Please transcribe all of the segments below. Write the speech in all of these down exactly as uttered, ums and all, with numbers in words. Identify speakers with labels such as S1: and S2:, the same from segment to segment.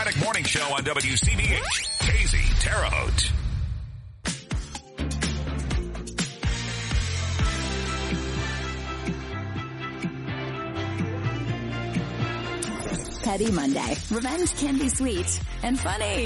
S1: Braddock Morning Show on W C B H. Casey Terre Haute.
S2: Petty Monday. Revenge can be sweet and funny.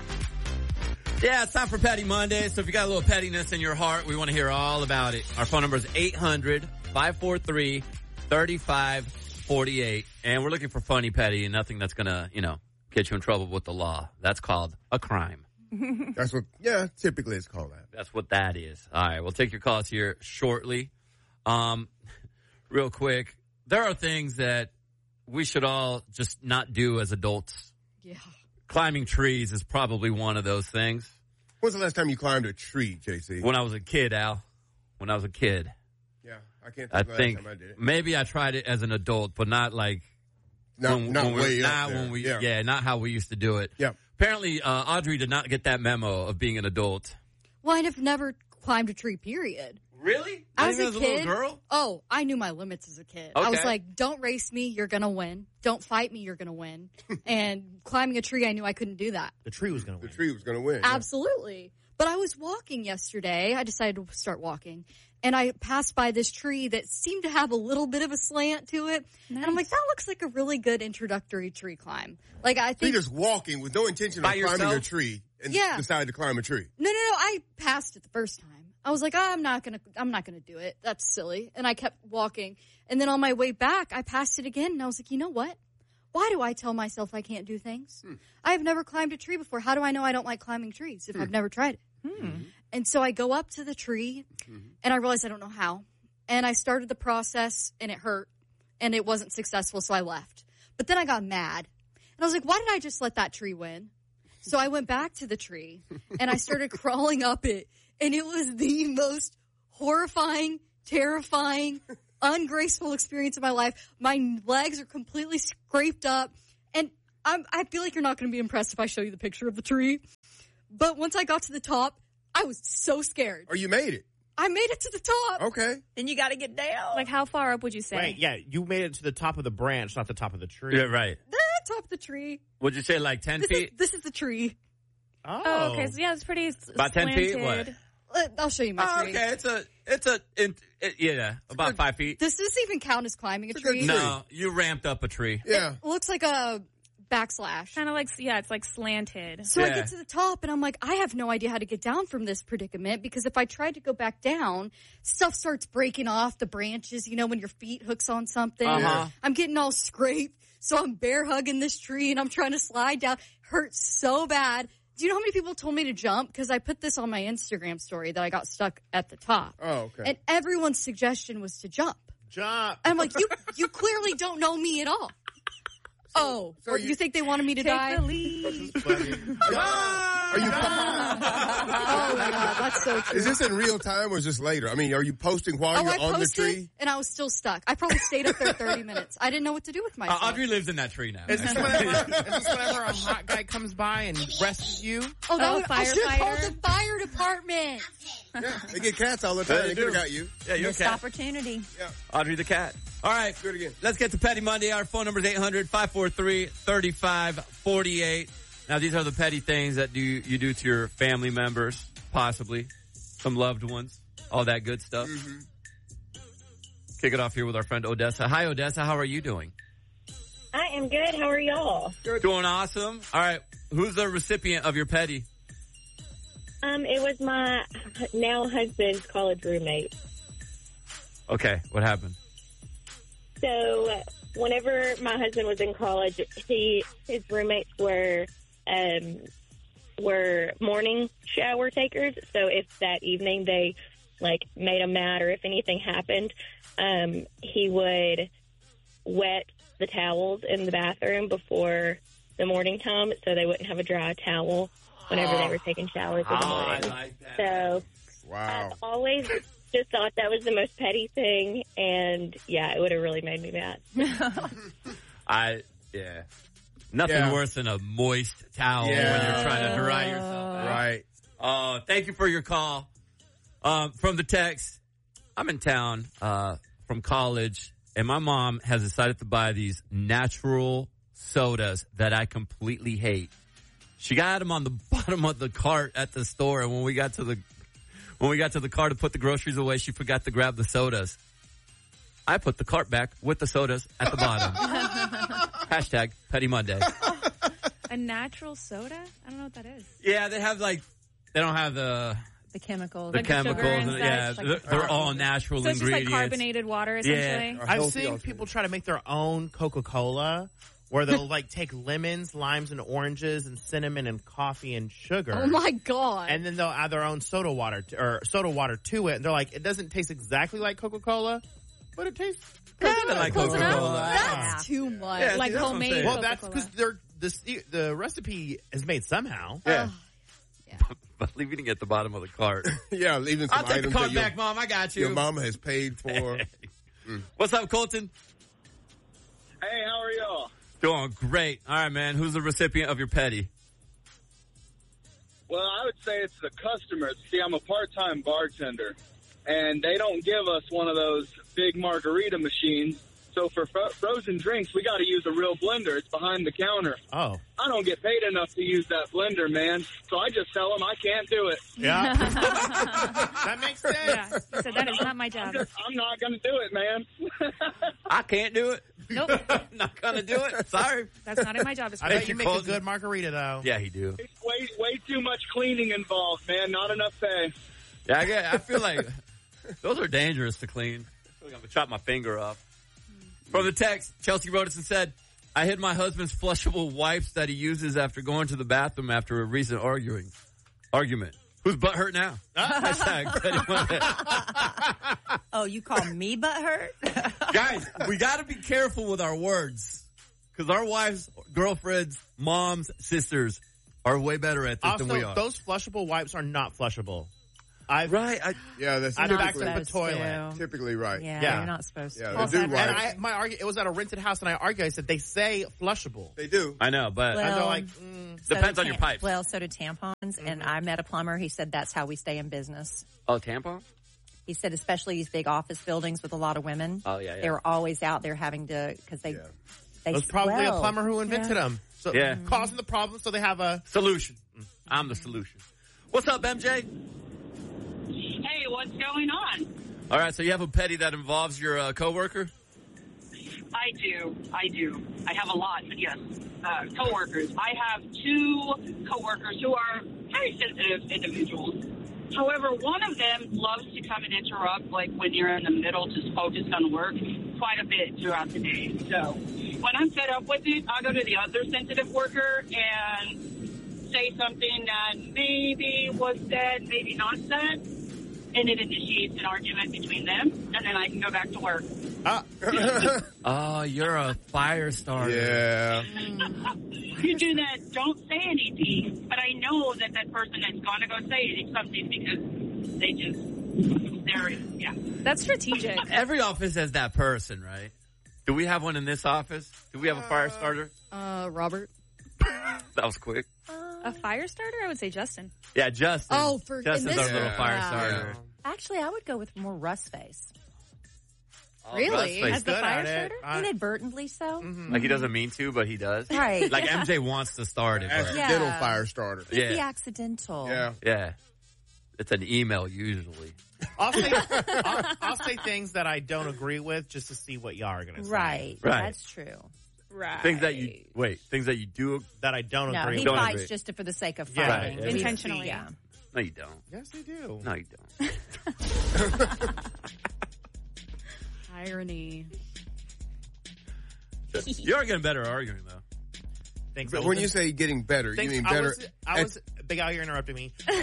S3: Yeah, it's time for Petty Monday. So if you got a little pettiness in your heart, we want to hear all about it. Our phone number is eight hundred, five four three, three five four eight. And we're looking for funny petty and nothing that's going to, you know, get you in trouble with the law. That's called a crime.
S4: That's what, yeah, typically it's called that.
S3: That's what that is. All right, we'll take your calls here shortly. Um, real quick, there are things that we should all just not do as adults.
S5: Yeah.
S3: Climbing trees is probably one of those things.
S4: When's the last time you climbed a tree, J C?
S3: When I was a kid, Al. When I was a kid.
S4: Yeah, I can't think
S3: I
S4: of the last
S3: think
S4: time I did it.
S3: maybe I tried it as an adult, but not like
S4: Not,
S3: when,
S4: not
S3: when we,
S4: way up
S3: not
S4: there.
S3: when we
S4: yeah.
S3: yeah, not how we used to do it.
S4: Yeah.
S3: Apparently, uh, Audrey did not get that memo of being an adult.
S5: Well, I've never climbed a tree, period.
S3: Really?
S5: I
S3: Not
S5: was
S3: even
S5: a
S3: as a
S5: kid.
S3: little girl?
S5: Oh, I knew my limits as a kid. I was
S3: Okay.
S5: like, don't race me, you're going to win. Don't fight me, you're going to win. And climbing a tree, I knew I couldn't do that.
S6: The tree was going to
S4: The
S6: win.
S4: tree was going to win. yeah.
S5: Absolutely. But I was walking yesterday. I decided to start walking. And I passed by this tree that seemed to have a little bit of a slant to it. And I'm like, that looks like a really good introductory tree climb. Like, I
S4: So
S5: think.
S4: you're just walking with no intention
S3: By
S4: of climbing
S3: yourself?
S4: a tree and
S5: Yeah.
S4: decided to climb a tree.
S5: No, no, no. I passed it the first time. I was like, oh, I'm not gonna, I'm not gonna do it. That's silly. And I kept walking. And then on my way back, I passed it again. And I was like, you know what? Why do I tell myself I can't do things? Hmm. I have never climbed a tree before. How do I know I don't like climbing trees if hmm. I've never tried it? Hmm. And so I go up to the tree mm-hmm. and I realized I don't know how. And I started the process and it hurt and it wasn't successful. So I left. But then I got mad and I was like, why did I just let that tree win? So I went back to the tree and I started crawling up it. And it was the most horrifying, terrifying, ungraceful experience of my life. My legs are completely scraped up. And I'm, I feel like you're not going to be impressed if I show you the picture of the tree. But once I got to the top, I was so scared.
S4: Oh, you made it.
S5: I made it to the top.
S4: Okay.
S7: Then you got to get down. Like, how far up would you say?
S6: Wait, yeah, you made it to the top of the branch, not the top of the tree.
S3: Yeah, right.
S5: The top of the tree.
S3: Would you say like ten
S5: this
S3: feet?
S5: Is, this is the tree.
S6: Oh.
S7: oh, okay. So yeah, it's pretty
S3: about ten feet. What?
S5: Uh, I'll show you my
S3: Oh,
S5: tree.
S3: okay, it's a, it's a, it, it, yeah, about
S5: good,
S3: five feet.
S5: Does this even count as climbing a
S4: It's a
S5: tree?
S4: good
S3: No, you ramped up a tree.
S4: Yeah.
S5: It looks like a backslash.
S7: Kind of like, yeah, it's like slanted.
S5: So
S3: Yeah.
S5: I get to the top and I'm like, I have no idea how to get down from this predicament because if I tried to go back down, stuff starts breaking off the branches, you know, when your feet hooks on something.
S3: Uh-huh.
S5: I'm getting all scraped. So I'm bear hugging this tree and I'm trying to slide down. Hurts so bad. Do you know how many people told me to jump? Because I put this on my Instagram story that I got stuck at the top.
S4: Oh, okay.
S5: And everyone's suggestion was to jump.
S6: Jump.
S5: And I'm like, you you clearly don't know me at all. Oh,
S4: so
S5: or
S4: you-
S5: you think they wanted me to
S7: Take
S5: die?
S7: the lead.
S4: Are you?
S5: Oh my God, that's so true.
S4: Is this in real time or is this later? I mean, are you posting while
S5: Oh,
S4: you're
S5: I
S4: on the
S5: posted,
S4: tree?
S5: and I was still stuck. I probably stayed up there thirty minutes. I didn't know what to do with
S3: Uh,
S5: myself.
S3: Audrey lives in that tree now.
S6: Is this whenever, is this whenever a hot guy comes by and rescues you?
S5: oh, that
S7: Oh,
S5: would, I should have
S7: firefighter?
S5: called the fire department.
S4: Yeah, they get cats all the time.
S3: Yeah,
S4: They
S3: they
S4: could have
S3: do.
S4: got you.
S3: Yeah, you're a
S7: Missed
S3: cat.
S7: opportunity.
S4: Yeah.
S3: Audrey the cat. All right.
S4: Do it again.
S3: Let's get to Petty Monday. Our phone number is eight hundred, five four three, three five four eight. Now, these are the petty things that do you do to your family members, possibly, some loved ones, all that good stuff. Mm-hmm. Kick it off here with our friend Odessa. Hi, Odessa. How are you doing?
S8: I am good. How are y'all?
S3: Doing awesome. All right. Who's the recipient of your petty?
S8: Um, it was my now husband's college roommate.
S3: Okay. What happened?
S8: So, whenever my husband was in college, he his roommates were um were morning shower takers. So, if that evening they like made him mad or if anything happened, um, he would wet the towels in the bathroom before the morning time, so they wouldn't have a dry towel whenever they were taking showers in the
S3: Oh, I
S8: morning.
S3: like that.
S8: So.
S4: Wow.
S8: I've always just thought that was the most petty thing, and yeah, it would have really made me mad.
S3: I, yeah. Nothing
S4: Yeah.
S3: worse than a moist towel
S4: Yeah.
S3: when you're trying to dry yourself out.
S4: Right.
S3: Uh, thank you for your call. Um, from the text, I'm in town, uh, from college, and my mom has decided to buy these natural sodas that I completely hate. She got them on the bottom of the cart at the store, and when we got to the when we got to the car to put the groceries away, she forgot to grab the sodas. I put the cart back with the sodas at the bottom. Hashtag Petty Monday.
S7: A natural soda? I don't know what that is.
S3: Yeah, they have like they don't have the
S9: The chemicals.
S3: the
S7: Like the
S3: chemicals.
S7: sugar and
S3: and-
S7: such,
S3: yeah,
S7: like
S3: they're,
S7: the-
S3: they're all natural
S7: So it's just like
S3: ingredients.
S7: carbonated water, essentially?
S3: Yeah.
S4: A
S6: I've
S4: healthy
S6: seen
S4: alternative.
S6: people try to make their own Coca-Cola where they'll like take lemons, limes, and oranges and cinnamon and coffee and sugar.
S5: Oh my god.
S6: And then they'll add their own soda water to, or soda water to it. And they're like, it doesn't taste exactly like Coca-Cola, but it tastes
S3: Kinda like
S5: Close enough?
S3: Coca-Cola.
S5: That's too much.
S3: Yeah, see,
S7: Like
S3: that's what I'm
S7: homemade
S3: saying.
S6: well, that's
S7: Coca-Cola.
S6: because they're the the recipe is made somehow.
S4: Yeah.
S3: But leaving it at the bottom of the cart.
S4: Yeah, leaving some
S3: I'll take the
S4: items
S3: cart
S4: that your,
S3: back, Mom. I got you.
S4: your mama has paid for.
S3: What's up, Colton?
S10: Hey, how are y'all?
S3: Doing great. All right, man. Who's the recipient of your petty?
S10: Well, I would say it's the customers. See, I'm a part-time bartender, and they don't give us one of those big margarita machines. So for fro- frozen drinks, we got to use a real blender. It's behind the counter.
S6: Oh,
S10: I don't get paid enough to use that blender, man. So I just tell them I can't do it.
S6: yeah. That makes sense.
S7: Yeah. He said, that is not my
S10: I'm,
S7: job.
S10: just, I'm not going to do it, man.
S3: I can't do it.
S7: Nope.
S3: Not gonna do it. Sorry.
S7: That's not in my job
S6: I
S7: description.
S6: bet you make a good margarita, though.
S3: Yeah, he do.
S10: It's way, way too much cleaning involved, man. Not enough pay.
S3: Yeah, I, get, I feel like those are dangerous to clean. I feel like I'm gonna chop my finger off. From the text, Chelsea wrote us and said, I hid my husband's flushable wipes that he uses after going to the bathroom after a recent arguing argument. Whose butt hurt now? Hashtag Petty Monday.
S9: Oh, you call me butthurt?
S3: Guys, we got to be careful with our words because our wives, girlfriends, moms, sisters are way better at this than we
S6: Also,
S3: are.
S6: those flushable wipes are not flushable. I've
S3: right? I,
S4: Yeah, that's
S6: I've
S9: Not
S6: backed
S4: typically,
S6: up a
S9: supposed
S6: toilet.
S9: to.
S4: typically right.
S9: Yeah,
S6: Yeah.
S9: you're not supposed
S4: Yeah,
S9: to.
S4: they do
S6: And
S4: right.
S6: I, my argue, it was at a rented house, and I argued. I said they say flushable.
S4: They do.
S3: I know, but
S6: And they're
S9: Well,
S6: like, mm,
S9: So
S3: depends
S9: do
S3: on your
S9: tam-
S3: pipes.
S9: Well, so do tampons. And I met a plumber. He said that's how we stay in business.
S3: oh, tampon?
S9: He said especially these big office buildings with a lot of women.
S3: Oh, yeah, yeah.
S9: They were always out there having to, because they,
S4: Yeah.
S9: they
S6: it was probably
S9: well,
S6: a plumber who invented
S9: yeah.
S6: them. So
S3: Yeah.
S6: causing the problem, so they have a
S3: Solution. I'm the solution. What's up, M J?
S8: Hey, what's going on?
S3: All right, so you have a petty that involves your uh, coworker?
S8: I do. I do. I have a lot, but yes, uh, coworkers. I have two coworkers who are very sensitive individuals. However, one of them loves to come and interrupt, like when you're in the middle, just focused on work, quite a bit throughout the day. So when I'm fed up with it, I'll go to the other sensitive worker and say something that maybe was said, maybe not said, and it initiates an argument between them, and then I can go back to work.
S3: Oh, you're a fire starter.
S4: Yeah.
S8: You do that, don't say anything, but I know that that person is going to go say something because they just, they're, yeah.
S7: That's strategic.
S3: Every office has that person, right? Do we have one in this office? Do we have a fire starter?
S5: Uh, Robert.
S3: That was quick.
S7: A fire starter? I would say Justin.
S3: Yeah, Justin.
S5: Oh, for- in
S3: Justin's
S5: this-
S3: our little
S4: Yeah.
S3: fire
S5: Yeah.
S3: starter.
S9: Actually, I would go with more Russ face.
S3: Oh,
S5: Really?
S3: Russ face.
S7: As the
S6: good
S7: fire
S6: at it.
S7: starter?
S6: I-
S9: Inadvertently so.
S3: Like he doesn't mean to, but he does.
S9: Right.
S3: Like M J wants to start it. But
S4: Accidental
S9: Yeah.
S4: fire starter.
S9: It'd be
S3: yeah,
S9: accidental.
S4: Yeah.
S3: yeah. It's an email usually.
S6: I'll say I'll, I'll say things that I don't agree with just to see what y'all are going to say.
S9: Right.
S3: Right.
S9: That's true.
S7: Right.
S3: Things that you wait. Things that you do.
S6: That I don't
S9: No,
S6: agree
S9: he
S6: with.
S3: Don't
S9: fights
S3: agree.
S9: just for the sake of
S6: Yeah.
S9: fighting.
S3: Right.
S9: We-
S7: Intentionally.
S9: Yeah.
S3: No, you don't.
S6: Yes, they do.
S3: No, you don't.
S5: Irony.
S3: You're getting better at arguing though.
S6: Thanks.
S4: But
S6: I
S4: when
S6: was-
S4: you say getting better,
S6: thanks,
S4: you mean
S6: I
S4: better?
S6: was, I
S4: at-
S6: was big out here interrupting me. Um,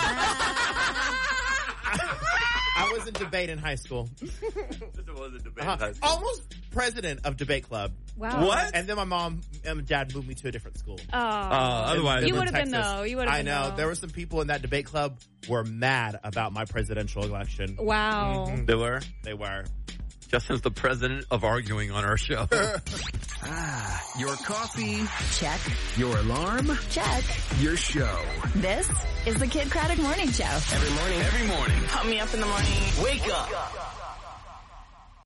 S6: I was in debate in high school.
S3: This was a debate.
S6: Uh-huh. Almost president of debate club.
S7: Wow.
S3: What?
S6: And then my mom and dad moved me to a different school.
S7: Oh.
S3: Uh, otherwise,
S7: You
S6: in
S7: would have been,
S6: Texas.
S7: though. You would have
S6: I
S7: been,
S6: know.
S7: though.
S6: There were some people in that debate club were mad about my presidential election.
S7: Wow.
S6: Mhm.
S3: they were.
S6: They were.
S3: Justin's the president of arguing on our show.
S1: Your coffee,
S2: Check.
S1: your alarm,
S2: Check.
S1: your show.
S2: This is the Kid Craddock Morning Show.
S1: Every morning. Every morning.
S11: Pump me up in the morning.
S1: Wake up.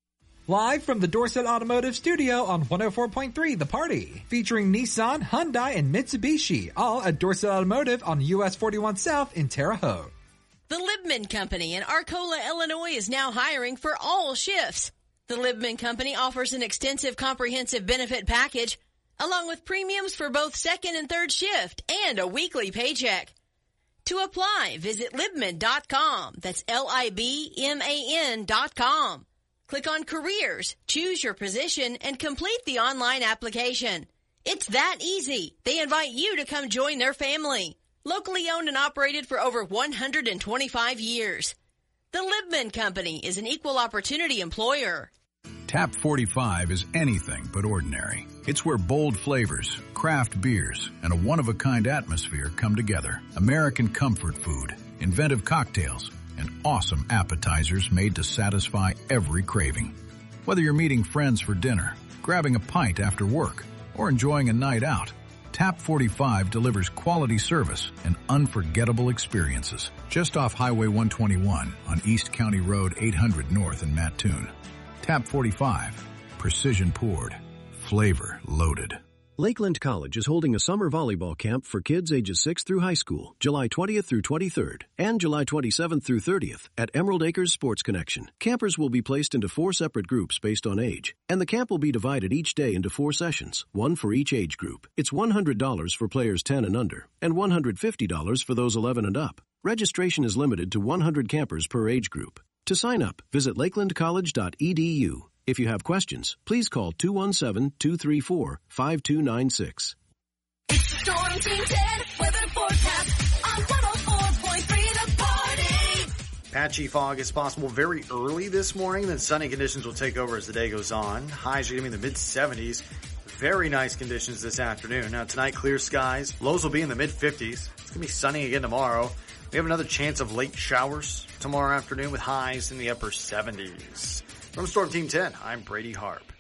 S11: Live from the Dorset Automotive Studio on one oh four point three The Party. Featuring Nissan, Hyundai, and Mitsubishi. All at Dorset Automotive on U S forty-one South in Terre Haute.
S12: The Libman Company in Arcola, Illinois is now hiring for all shifts. The Libman Company offers an extensive comprehensive benefit package along with premiums for both second and third shift and a weekly paycheck. To apply, visit libman dot com. That's L I B M A N dot com. Click on Careers, choose your position, and complete the online application. It's that easy. They invite you to come join their family. Locally owned and operated for over one hundred twenty-five years. The Libman Company is an equal opportunity employer.
S13: Tap forty-five is anything but ordinary. It's where bold flavors, craft beers, and a one-of-a-kind atmosphere come together. American comfort food, inventive cocktails, and awesome appetizers made to satisfy every craving. Whether you're meeting friends for dinner, grabbing a pint after work, or enjoying a night out, Tap forty-five delivers quality service and unforgettable experiences. Just off Highway one twenty-one on East County Road eight hundred North in Mattoon. Tap forty-five. Precision poured. Flavor loaded.
S14: Lakeland College is holding a summer volleyball camp for kids ages six through high school, July twentieth through twenty-third, and July twenty-seventh through thirtieth at Emerald Acres Sports Connection. Campers will be placed into four separate groups based on age, and the camp will be divided each day into four sessions, one for each age group. It's one hundred dollars for players ten and under, and one hundred fifty dollars for those eleven and up. Registration is limited to one hundred campers per age group. To sign up, visit lakeland college dot e d u. If you have questions, please call two one seven, two three four, five two nine six.
S15: It's the Storm Team ten weather forecast on one oh four point three The Party.
S16: Patchy fog is possible very early this morning, then sunny conditions will take over as the day goes on. Highs are going to be in the mid seventies. Very nice conditions this afternoon. Now tonight, clear skies. Lows will be in the mid fifties. It's going to be sunny again tomorrow. We have another chance of late showers tomorrow afternoon with highs in the upper seventies. From Storm Team ten, I'm Brady Harp.